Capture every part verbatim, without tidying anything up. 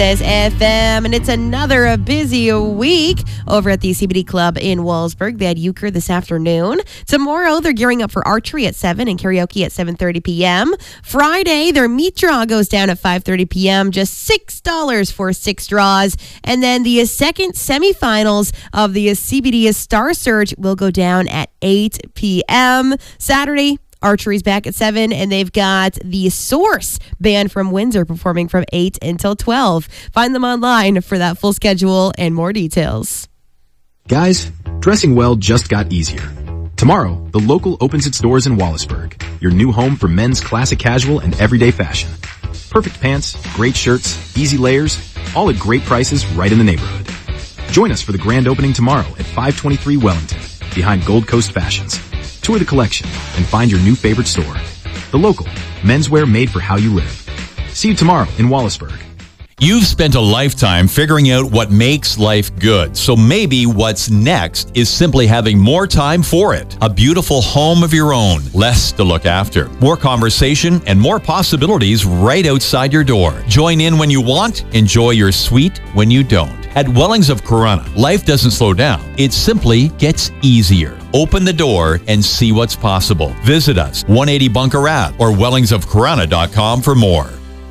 F M, and it's another a busy week over at the C B D Club in Wallsburg. They had euchre this afternoon. Tomorrow, they're gearing up for archery at seven and karaoke at seven thirty p.m. Friday, their meat draw goes down at five thirty p.m., just six dollars for six draws. And then the second semifinals of the C B D Star Search will go down at eight p.m. Saturday, archery's back at seven, and they've got the Source band from Windsor performing from eight until twelve. Find them online for that full schedule and more details. Guys, dressing well just got easier. Tomorrow, the Local opens its doors in Wallaceburg, your new home for men's classic casual and everyday fashion. Perfect pants, great shirts, easy layers, all at great prices right in the neighborhood. Join us for the grand opening tomorrow at five twenty-three Wellington, behind Gold Coast Fashions. Tour the collection and find your new favorite store. The Local, menswear made for how you live. See you tomorrow in Wallaceburg. You've spent a lifetime figuring out what makes life good, so maybe what's next is simply having more time for it. A beautiful home of your own, less to look after, more conversation, and more possibilities right outside your door. Join in when you want, enjoy your suite when you don't. At Wellings of Corunna, life doesn't slow down, it simply gets easier. Open the door and see what's possible. Visit us, one eighty Bunker Ave or wellings of corunna dot com for more.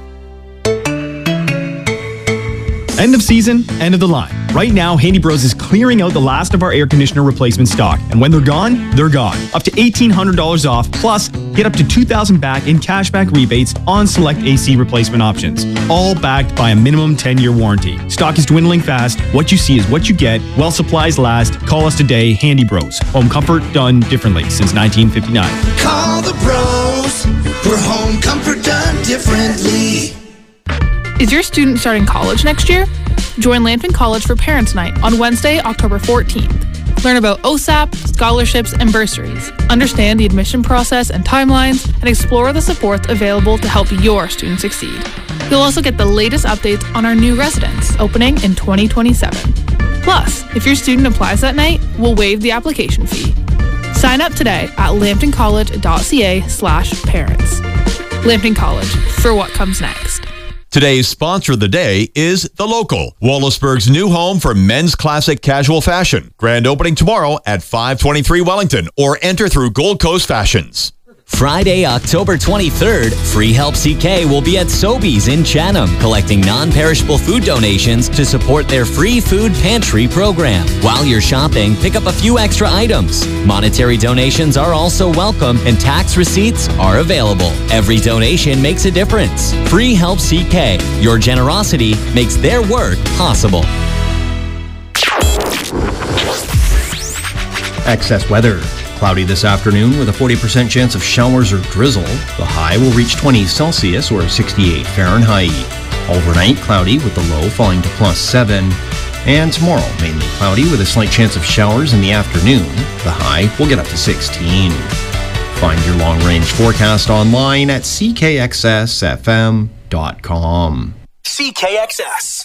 End of season, end of the line. Right now, Handy Bros is clearing out the last of our air conditioner replacement stock. And when they're gone, they're gone. Up to eighteen hundred dollars off, plus get up to two thousand dollars back in cashback rebates on select A C replacement options. All backed by a minimum ten-year warranty. Stock is dwindling fast. What you see is what you get. While supplies last, call us today, Handy Bros. Home comfort done differently since nineteen fifty-nine. Call the bros. We're home comfort done differently. Is your student starting college next year? Join Lambton College for Parents' Night on Wednesday, October fourteenth. Learn about O S A P, scholarships, and bursaries. Understand the admission process and timelines, and explore the supports available to help your student succeed. You'll also get the latest updates on our new residence opening in twenty twenty-seven. Plus, if your student applies that night, we'll waive the application fee. Sign up today at lambtoncollege.ca slash parents. Lambton College, for what comes next. Today's sponsor of the day is The Local, Wallaceburg's new home for men's classic casual fashion. Grand opening tomorrow at five twenty-three Wellington, or enter through Gold Coast Fashions. Friday, October twenty-third, Free Help C K will be at Sobeys in Chatham, collecting non-perishable food donations to support their free food pantry program. While you're shopping, pick up a few extra items. Monetary donations are also welcome, and tax receipts are available. Every donation makes a difference. Free Help C K. Your generosity makes their work possible. Excess weather. Cloudy this afternoon with a forty percent chance of showers or drizzle. The high will reach twenty Celsius or sixty-eight Fahrenheit. Overnight, cloudy with the low falling to plus seven. And tomorrow, mainly cloudy with a slight chance of showers in the afternoon. The high will get up to sixteen. Find your long-range forecast online at c k x s f m dot com. C K X S.